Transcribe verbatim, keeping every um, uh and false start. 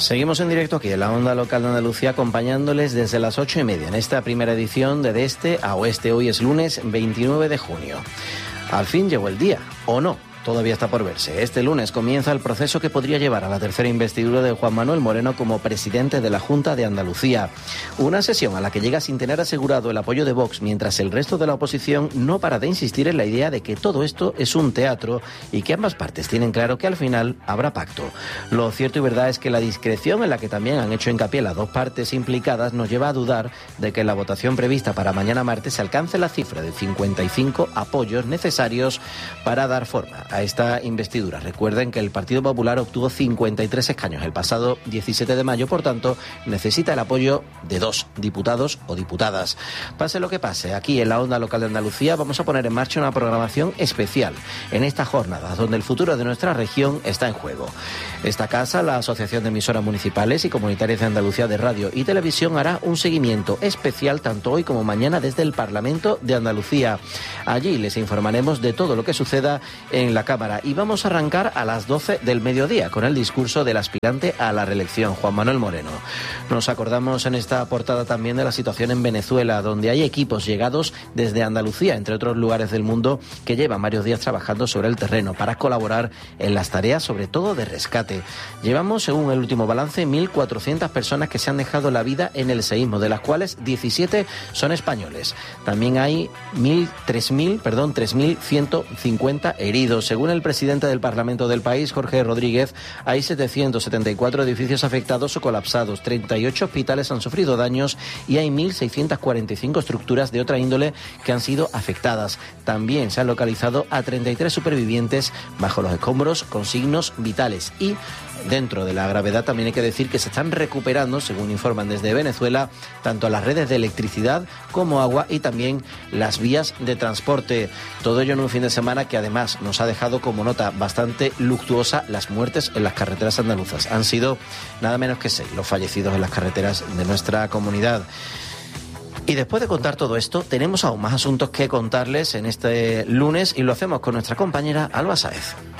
Seguimos en directo aquí en la Onda Local de Andalucía, acompañándoles desde las ocho y media en esta primera edición de De Este a Oeste. Hoy es lunes veintinueve de junio. Al fin llegó el día, ¿o no? Todavía está por verse. Este lunes comienza el proceso que podría llevar a la tercera investidura de Juan Manuel Moreno como presidente de la Junta de Andalucía. Una sesión a la que llega sin tener asegurado el apoyo de Vox, mientras el resto de la oposición no para de insistir en la idea de que todo esto es un teatro y que ambas partes tienen claro que al final habrá pacto. Lo cierto y verdad es que la discreción en la que también han hecho hincapié las dos partes implicadas nos lleva a dudar de que en la votación prevista para mañana martes se alcance la cifra de cincuenta y cinco apoyos necesarios para dar forma a esta investidura. Recuerden que el Partido Popular obtuvo cincuenta y tres escaños el pasado diecisiete de mayo, por tanto, necesita el apoyo de dos diputados o diputadas. Pase lo que pase, aquí en la Onda Local de Andalucía vamos a poner en marcha una programación especial en estas jornadas, donde el futuro de nuestra región está en juego. Esta casa, la Asociación de Emisoras Municipales y Comunitarias de Andalucía de Radio y Televisión, hará un seguimiento especial tanto hoy como mañana desde el Parlamento de Andalucía. Allí les informaremos de todo lo que suceda en la Cámara y vamos a arrancar a las doce del mediodía con el discurso del aspirante a la reelección, Juan Manuel Moreno. Nos acordamos en esta portada también de la situación en Venezuela, donde hay equipos llegados desde Andalucía, entre otros lugares del mundo, que llevan varios días trabajando sobre el terreno para colaborar en las tareas, sobre todo de rescate. Llevamos, según el último balance, mil cuatrocientas personas que se han dejado la vida en el seísmo, de las cuales diecisiete son españoles. También hay tres mil, perdón, tres mil ciento cincuenta heridos. Según el presidente del Parlamento del país, Jorge Rodríguez, hay setecientos setenta y cuatro edificios afectados o colapsados, treinta y ocho hospitales han sufrido daños y hay mil seiscientas cuarenta y cinco estructuras de otra índole que han sido afectadas. También se han localizado a treinta y tres supervivientes bajo los escombros con signos vitales y dentro de la gravedad también hay que decir que se están recuperando, según informan desde Venezuela, tanto las redes de electricidad como agua y también las vías de transporte. Todo ello en un fin de semana que además nos ha dejado como nota bastante luctuosa las muertes en las carreteras andaluzas. Han sido nada menos que seis los fallecidos en las carreteras de nuestra comunidad. Y después de contar todo esto, tenemos aún más asuntos que contarles en este lunes y lo hacemos con nuestra compañera Alba Sáez.